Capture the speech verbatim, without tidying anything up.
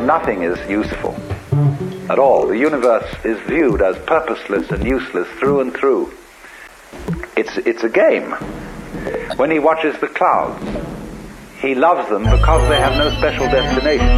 nothing is useful at all. The universe is viewed as purposeless and useless through and through. It's, it's a game. When he watches the clouds, he loves them because they have no special destination.